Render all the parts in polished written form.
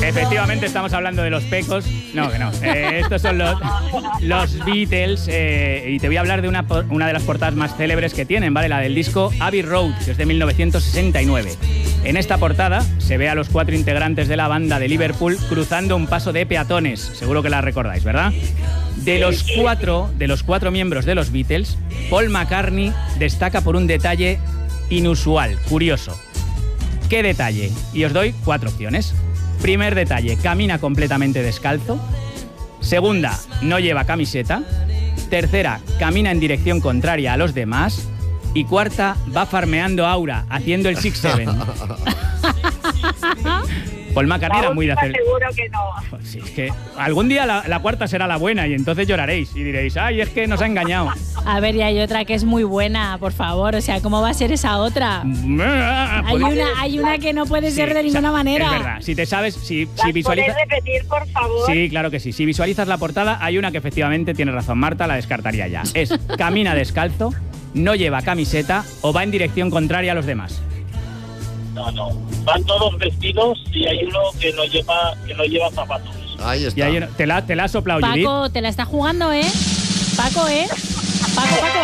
Efectivamente estamos hablando de los Pecos. No, que no. Estos son los Beatles y te voy a hablar de una de las portadas más célebres que tienen, ¿vale? La del disco Abbey Road, que es de 1969. En esta portada se ve a los 4 integrantes de la banda de Liverpool cruzando un paso de peatones. Seguro que la recordáis, ¿verdad? De los cuatro miembros de los Beatles, Paul McCartney destaca por un detalle inusual, curioso. ¿Qué detalle? Y os doy 4 opciones. Primer detalle, camina completamente descalzo. Segunda, no lleva camiseta. Tercera, camina en dirección contraria a los demás. Y cuarta, va farmeando aura, haciendo el 6-7. Paul McCartney era muy de hacer... Seguro que no. Sí, es que algún día la cuarta será la buena y entonces lloraréis y diréis, ay, es que nos ha engañado. A ver, y hay otra que es muy buena, por favor. O sea, ¿cómo va a ser esa otra? Hay una que no puede ser de ninguna manera. Es verdad. Si te sabes, si visualizas... ¿Puedes repetir, por favor? Sí, claro que sí. Si visualizas la portada, hay una que efectivamente tiene razón Marta, la descartaría ya. Es camina descalzo, no lleva camiseta o va en dirección contraria a los demás. No. Van todos vestidos y hay uno que no lleva zapatos. Ahí está. ¿Te la has soplado, Judith? Paco, te la está jugando, ¿eh? Paco, ¿eh? ¡Paco!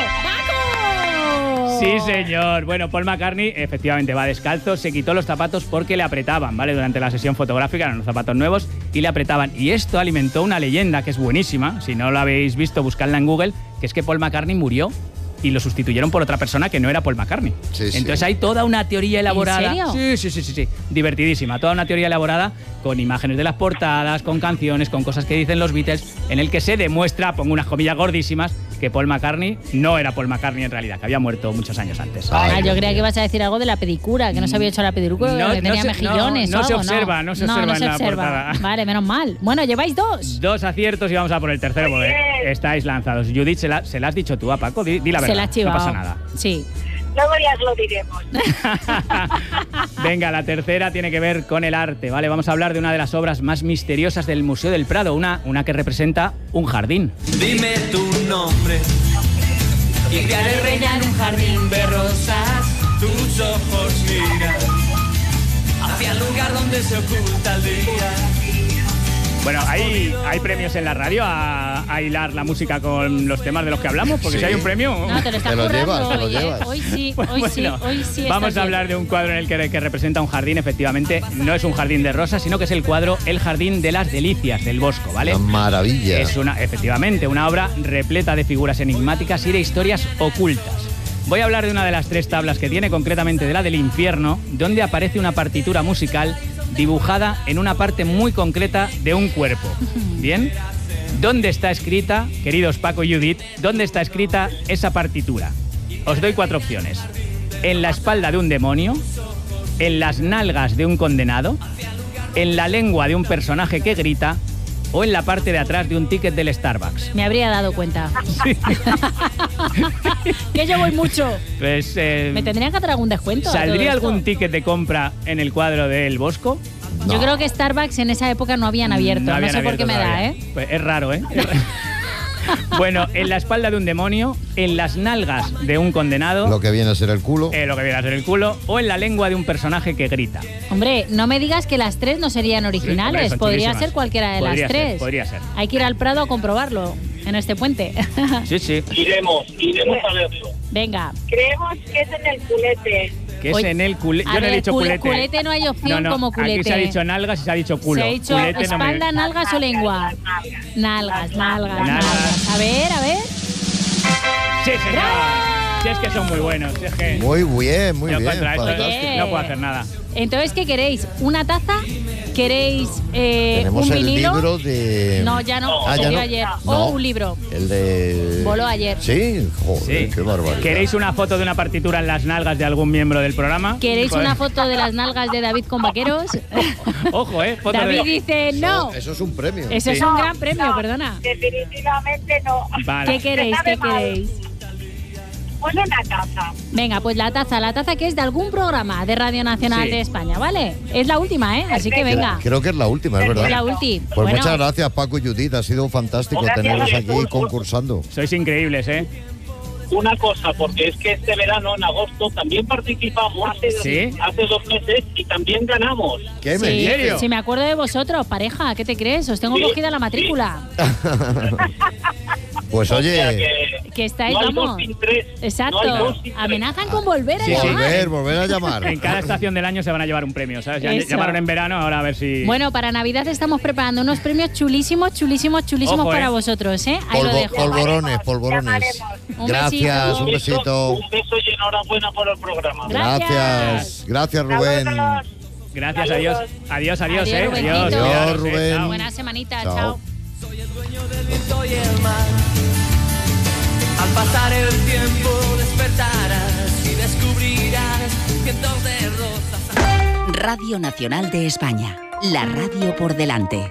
Sí, señor. Bueno, Paul McCartney efectivamente va descalzo, se quitó los zapatos porque le apretaban, ¿vale? Durante la sesión fotográfica eran los zapatos nuevos y le apretaban. Y esto alimentó una leyenda que es buenísima. Si no la habéis visto, buscadla en Google, que es que Paul McCartney murió y lo sustituyeron por otra persona que no era Paul McCartney. Sí, Entonces hay toda una teoría elaborada. ¿En serio? Sí. Divertidísima. Toda una teoría elaborada con imágenes de las portadas, con canciones, con cosas que dicen los Beatles, en el que se demuestra, pongo unas comillas gordísimas, que Paul McCartney no era Paul McCartney en realidad, que había muerto muchos años antes. Yo creía que ibas a decir algo de la pedicura, que no se había hecho la pedicura, que tenía mejillones no o se algo. observa en la portada. Vale, menos mal. Bueno, lleváis 2. 2 aciertos y vamos a por el tercero porque estáis lanzados. Judith, se la has dicho tú a Paco, di la verdad. Se la has chivado. No pasa nada. Sí. Luego ya lo diremos. Venga, la tercera tiene que ver con el arte, ¿vale? Vamos a hablar de una de las obras más misteriosas del Museo del Prado, una que representa un jardín. Dime tu nombre y te haré reina en un jardín de rosas. Tus ojos miran hacia el lugar donde se oculta el día. Bueno, ¿hay premios en la radio a hilar la música con los temas de los que hablamos? Porque si hay un premio... No, te lo estás currando hoy, ¿eh? Hoy sí. Vamos a hablar de un cuadro en el que representa un jardín, efectivamente. No es un jardín de rosas, sino que es el cuadro El Jardín de las Delicias del Bosco, ¿vale? Una maravilla. Es efectivamente, una obra repleta de figuras enigmáticas y de historias ocultas. Voy a hablar de una de las 3 tablas que tiene, concretamente de la del infierno, donde aparece una partitura musical dibujada en una parte muy concreta de un cuerpo. ¿Bien? ¿Dónde está escrita, queridos Paco y Judith, dónde está escrita esa partitura? Os doy 4 opciones. En la espalda de un demonio, en las nalgas de un condenado, en la lengua de un personaje que grita o en la parte de atrás de un ticket del Starbucks. Me habría dado cuenta. Sí. Que yo voy mucho. Pues, ¿me tendrían que hacer algún descuento? ¿Saldría algún ticket de compra en el cuadro del Bosco? No. Yo creo que Starbucks en esa época no habían abierto. No sé por qué me da, ¿eh? Pues es raro, ¿eh? Bueno, en la espalda de un demonio, en las nalgas de un condenado... Lo que viene a ser el culo. Lo que viene a ser el culo. O en la lengua de un personaje que grita. Hombre, no me digas que las 3 no serían originales. Hombre, podría ser cualquiera de las 3. Podría ser. Hay que ir al Prado a comprobarlo en este puente. Sí. Iremos a verlo. Venga. Creemos que es en el culete. Que es en el culete. Yo no he dicho culete. Culete no hay opción como culete. Aquí se ha dicho nalgas y se ha dicho culo. Se ha dicho culete espalda, nalgas o lengua. Nalgas. A ver. Sí, señor. Si es que son muy buenos. Si es que Muy bien. Oye. no puedo hacer nada. Entonces, ¿qué queréis? ¿Una taza? ¿Queréis Tenemos un el vinilo? libro de... No, ya no. Ah, ya no. Ayer. No. O un libro. El de... Voló ayer. Sí, joder, Sí. qué barbaridad. ¿Queréis una foto de una partitura en las nalgas de algún miembro del programa? ¿Queréis Joder. una foto de las nalgas de David con vaqueros? Ojo, foto David de... dice no. Eso es un premio. Eso es un gran premio, perdona. Definitivamente no. Vale. ¿Qué queréis? Me sabe mal. Pues una taza. Venga, pues la taza que es de algún programa de Radio Nacional Sí. de España, ¿vale? Es la última, ¿eh? Así que venga. Creo que es la última, es verdad. Es la última. Pues muchas gracias, Paco y Judith. Ha sido fantástico Gracias tenerlos por el aquí concurso. concursando. Sois increíbles, ¿eh? una cosa, porque es que este verano, en agosto, también participamos ¿Sí? hace 2 meses y también ganamos. ¿Qué me Sí, dices? serio? sí, me acuerdo de vosotros, pareja. ¿Qué te crees? Os tengo Sí, cogida la matrícula. Pues O sea oye, Que estáis, no hay vamos. dos sin tres. Exacto. No hay dos sin tres. Amenazan con volver a Sí, sí. llamar. volver a llamar. En cada estación del año se van a llevar un premio, ¿sabes? Ya Eso. llamaron en verano, ahora a ver si... Bueno, para Navidad estamos preparando unos premios chulísimos Ojo, para vosotros, ¿eh? Ahí lo dejo. Polvorones. Llamaremos. Un Gracias, besito. un besito. Un beso y enhorabuena por el programa. Gracias. Gracias, Rubén. Saludos. Gracias, adiós. Adiós, Adiós, ¿eh? Rubencito. Adiós, Adiós, cuidaros, Rubén. chao. Buena semanita, Chao. chao. Soy el dueño del viento y el mar. Al pasar el tiempo despertarás y descubrirás cientos de rosas. Radio Nacional de España. La radio por delante.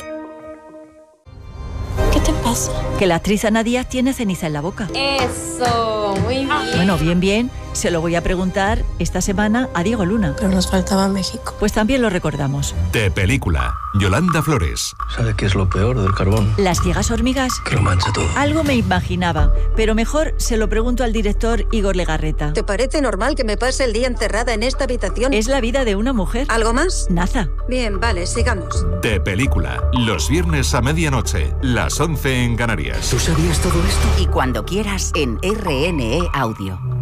¿Qué te pasa? Que la actriz Ana Díaz tiene ceniza en la boca. Eso, muy bien. Bueno, bien. Se lo voy a preguntar esta semana a Diego Luna. Pero nos faltaba México. Pues también lo recordamos. De película, Yolanda Flores. ¿Sabe qué es lo peor del carbón? Las ciegas hormigas. Que lo mancha todo. Algo me imaginaba, pero mejor se lo pregunto al director Igor Legarreta. ¿Te parece normal que me pase el día encerrada en esta habitación? Es la vida de una mujer. ¿Algo más? Naza. Bien, vale, sigamos. De película, los viernes a medianoche, las 11 en Canarias. ¿Tú sabías todo esto? Y cuando quieras en RNE Audio.